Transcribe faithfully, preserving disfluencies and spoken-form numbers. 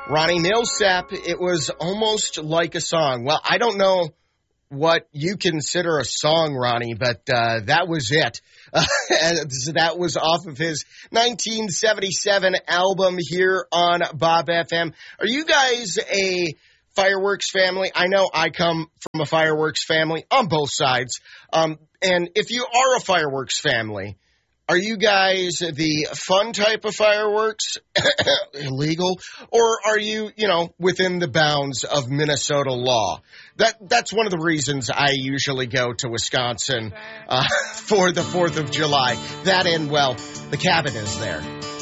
Ronnie Millsap, it was almost like a song. Well, I don't know what you consider a song, Ronnie, but uh, that was it. Uh, that was off of his nineteen seventy-seven album here on Bob F M. Are you guys a fireworks family? I know I come from a fireworks family on both sides. Um, and if you are a fireworks family, are you guys the fun type of fireworks, illegal, or are you, you know, within the bounds of Minnesota law? That That's one of the reasons I usually go to Wisconsin uh, for the fourth of July. That and, well, the cabin is there.